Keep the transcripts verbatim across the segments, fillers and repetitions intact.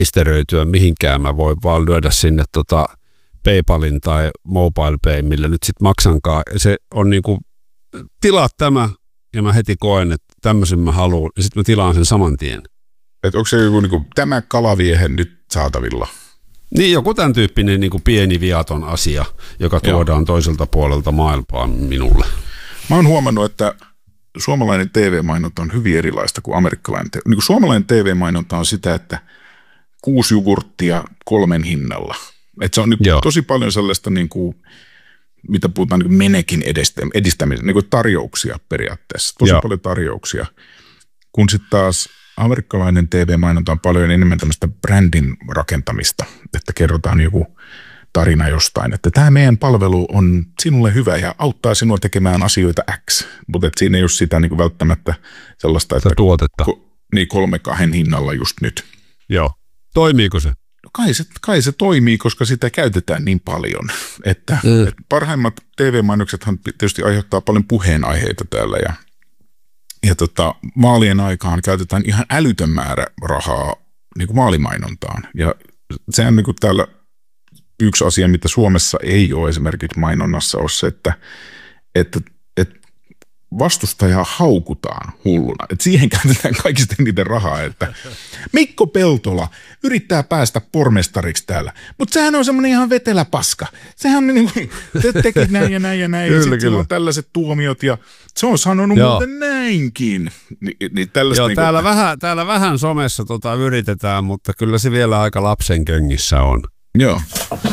rekisteröityä mihinkään. Mä voin vaan lyödä sinne tota PayPalin tai MobilePay, millä nyt sitten maksankaan. Ja se on niin kuin, tilaa tämä, ja mä heti koen, että tämmöisen mä haluan, ja sitten mä tilaan sen saman tien. Että onko se joku niin kuin, tämä kalaviehe nyt saatavilla? Niin, joku tämän tyyppinen niin kuin pieni viaton asia, joka tuodaan Joo. toiselta puolelta maailmaa minulle. Mä oon huomannut, että suomalainen T V-mainonta on hyvin erilaista kuin amerikkalainen. Niin kuin suomalainen T V-mainonta on sitä, että kuusi jogurttia kolmen hinnalla. Että se on niin tosi paljon sellaista, niin kuin, mitä puhutaan niin kuin menekin edistämisen, niin kuin tarjouksia periaatteessa. Tosi Joo. paljon tarjouksia. Kun sitten taas amerikkalainen T V-mainonta on paljon enemmän tämmöistä brändin rakentamista, että kerrotaan joku tarina jostain, että tämä meidän palvelu on sinulle hyvä ja auttaa sinua tekemään asioita X, mutta siinä ei ole sitä niin kuin välttämättä sellaista, että tuotetta. Ko, niin kolme kahden hinnalla just nyt. Joo. Toimiiko se? No kai se? Kai se toimii, koska sitä käytetään niin paljon, että, mm. että parhaimmat T V-mainoksethan tietysti aiheuttaa paljon puheenaiheita täällä ja Ja tota, vaalien aikaan käytetään ihan älytön määrä rahaa niin kuin vaalimainontaan. Ja se on niin kuin täällä yksi asia, mitä Suomessa ei ole esimerkiksi mainonnassa, on se, että, että, että vastustajaa haukutaan hulluna. Että siihen käytetään kaikista eniten rahaa, että Mikko Peltola yrittää päästä pormestariksi täällä, mutta sehän on semmoinen ihan vetelä paska. Sehän niin kuin, te tekit näin ja näin ja näin, kyllä, ja sitten on tällaiset tuomiot, ja se on sanonut Joo. muuten näinkin. Ni, niin Joo, niin täällä, kuin, vähän, täällä vähän somessa tota yritetään, mutta kyllä se vielä aika lapsen köngissä on. Joo.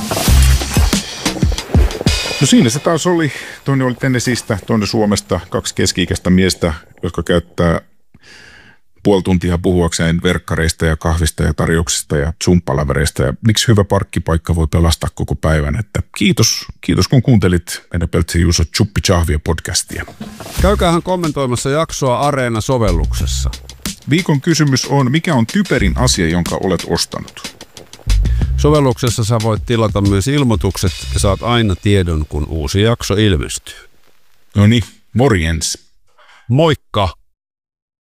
No siinä se taas oli. Toinen oli Tennesseeistä, toinen Suomesta, kaksi keski-ikäistä miestä, jotka käyttää puoli tuntia puhuakseen verkkareista ja kahvista ja tarjouksista ja Zoom-palavereista. Ja miksi hyvä parkkipaikka voi pelastaa koko päivän. Että kiitos, kiitos kun kuuntelit meidän Peltsi Juuso Chuppi Chahvia podcastia. Käykäähän kommentoimassa jaksoa Areena-sovelluksessa. Viikon kysymys on, mikä on typerin asia, jonka olet ostanut? Sovelluksessa sä voit tilata myös ilmoitukset ja saat aina tiedon, kun uusi jakso ilmestyy. No niin, morjens. Moikka!